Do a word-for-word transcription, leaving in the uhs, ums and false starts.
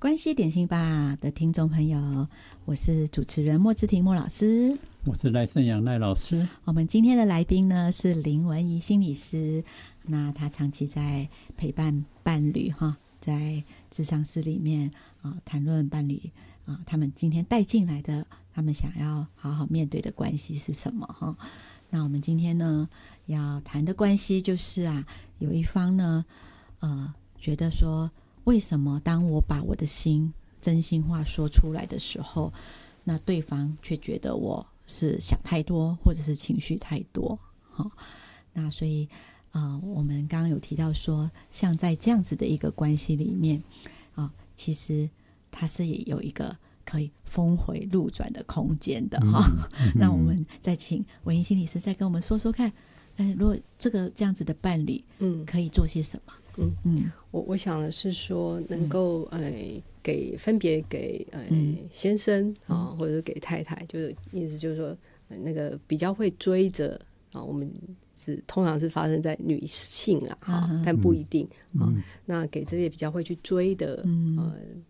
关系点心吧的听众朋友，我是主持人莫姿婷莫老师， 我是赖胜阳赖老师。 我们今天的来宾呢是林文怡心理师，那他长期在陪伴伴侣哈，在諮商室里面啊谈论伴侣啊，他们今天带进来的，他们想要好好面对的关系是什么哈？那我们今天呢要谈的关系就是啊，有一方呢呃觉得说，为什么当我把我的心真心话说出来的时候，那对方却觉得我是想太多，或者是情绪太多。好，那所以呃，我们刚刚有提到说，像在这样子的一个关系里面啊、呃，其实它是也有一个可以峰回路转的空间的哈、嗯嗯。那我们再请文怡心理师再跟我们说说看，呃，如果这个这样子的伴侣，嗯，可以做些什么？ 嗯嗯，我我想的是说，能够呃给分别给呃、嗯、先生啊，或者是给太太，就是意思就是说，呃、那个比较会追着啊，我们是通常是发生在女性啊，哈、嗯，但不一定啊、嗯。那给这些比较会去追的呃